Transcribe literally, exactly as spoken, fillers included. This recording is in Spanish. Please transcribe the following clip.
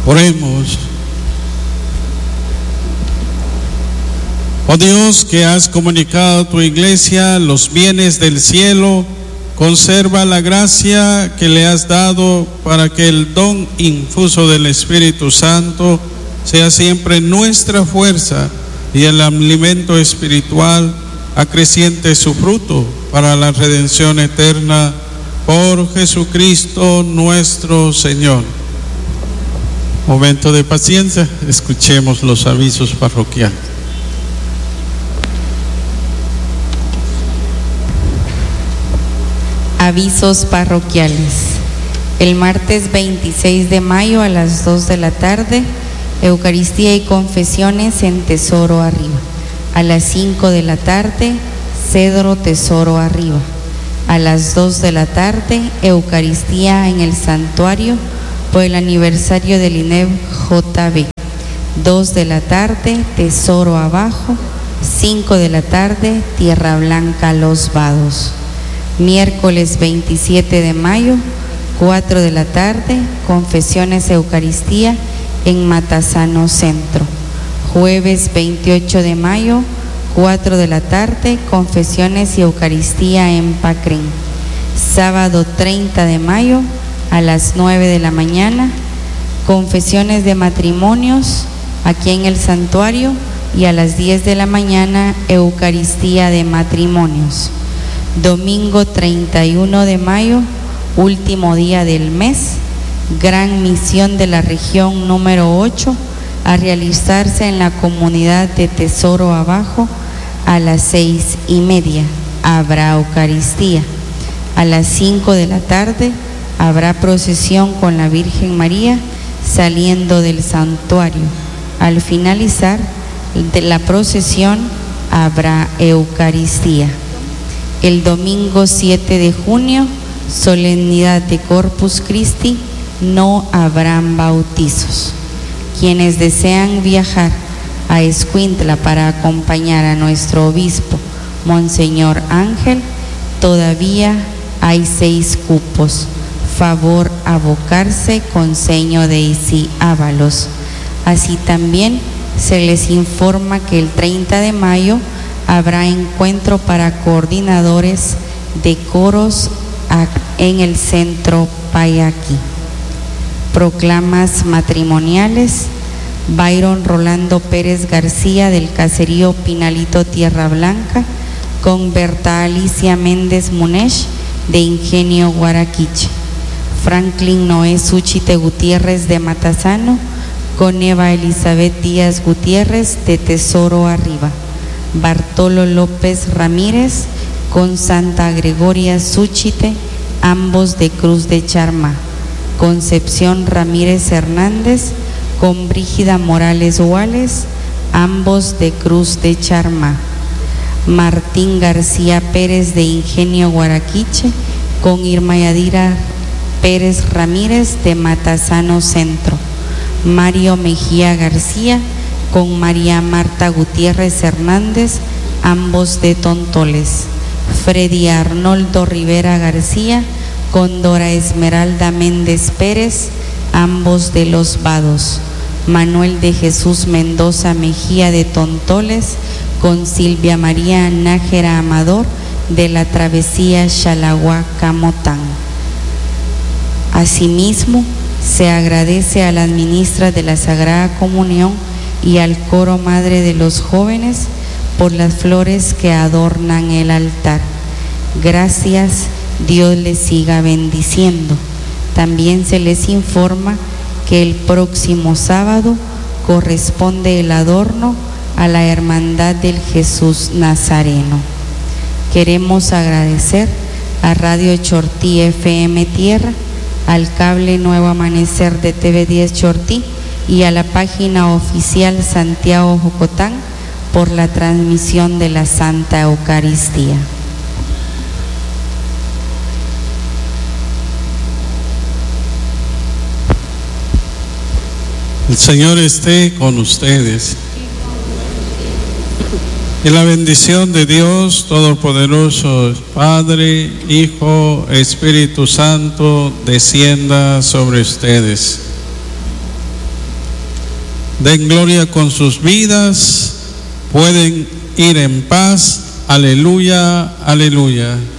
Oremos. Oh Dios, que has comunicado a tu iglesia los bienes del cielo, conserva la gracia que le has dado para que el don infuso del Espíritu Santo sea siempre nuestra fuerza y el alimento espiritual acreciente su fruto para la redención eterna por Jesucristo nuestro Señor. Momento de paciencia, escuchemos los avisos parroquiales. Avisos parroquiales. El martes veintiséis de mayo a las dos de la tarde, Eucaristía y confesiones en Tesoro Arriba. A las cinco de la tarde, Cedro Tesoro Arriba. A las dos de la tarde, Eucaristía en el santuario por el aniversario del I N E B J B. dos de la tarde, Tesoro Abajo. cinco de la tarde, Tierra Blanca Los Vados. Miércoles veintisiete de mayo, cuatro de la tarde, confesiones Eucaristía en Matasano Centro. Jueves veintiocho de mayo, cuatro de la tarde, confesiones y Eucaristía en Pacrín. Sábado treinta de mayo, a las nueve de la mañana, confesiones de matrimonios aquí en el santuario, y a las diez de la mañana, Eucaristía de matrimonios. Domingo treinta y uno de mayo, último día del mes, gran misión de la región número ocho, a realizarse en la comunidad de Tesoro Abajo. A las seis y media habrá Eucaristía. A las cinco de la tarde habrá procesión con la Virgen María saliendo del santuario. Al finalizar de la procesión habrá Eucaristía. El domingo siete de junio, solemnidad de Corpus Christi, no habrán bautizos. Quienes desean viajar a Escuintla para acompañar a nuestro obispo, Monseñor Ángel, todavía hay seis cupos. Favor abocarse con seño de Isi Ábalos. Así también se les informa que el treinta de mayo habrá encuentro para coordinadores de coros en el centro Payaqui. Proclamas matrimoniales. Byron Rolando Pérez García del caserío Pinalito Tierra Blanca con Berta Alicia Méndez Munesh de Ingenio Guaraquiche. Franklin Noé Suchite Gutiérrez de Matasano con Eva Elizabeth Díaz Gutiérrez de Tesoro Arriba. Bartolo López Ramírez con Santa Gregoria Suchite, ambos de Cruz de Charma. Concepción Ramírez Hernández con Brígida Morales Huales, ambos de Cruz de Charma. Martín García Pérez de Ingenio Guaraquiche con Irma Yadira Pérez Ramírez de Matasano Centro. Mario Mejía García con María Marta Gutiérrez Hernández, ambos de Tontoles. Freddy Arnoldo Rivera García con Dora Esmeralda Méndez Pérez, ambos de Los Vados. Manuel de Jesús Mendoza Mejía de Tontoles con Silvia María Nájera Amador de la Travesía Xalahua-Camotán. Asimismo, se agradece a las ministras de la Sagrada Comunión y al coro Madre de los Jóvenes por las flores que adornan el altar. Gracias, Dios les siga bendiciendo. También se les informa que el próximo sábado corresponde el adorno a la Hermandad del Jesús Nazareno. Queremos agradecer a Radio Chortí F M Tierra, al cable Nuevo Amanecer de T V diez Chortí y a la página oficial Santiago Jocotán por la transmisión de la Santa Eucaristía. El Señor esté con ustedes. Y la bendición de Dios Todopoderoso, Padre, Hijo, Espíritu Santo, descienda sobre ustedes. den gloria con sus vidas, pueden ir en paz. Aleluya, aleluya.